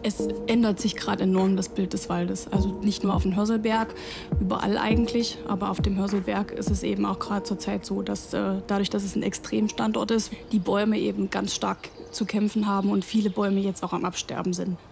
Es ändert sich gerade enorm, das Bild des Waldes. Also nicht nur auf dem Hörselberg, überall eigentlich. Aber auf dem Hörselberg ist es eben auch gerade zur Zeit so, dass dadurch, dass es ein Extremstandort ist, die Bäume eben ganz stark zu kämpfen haben und viele Bäume jetzt auch am Absterben sind.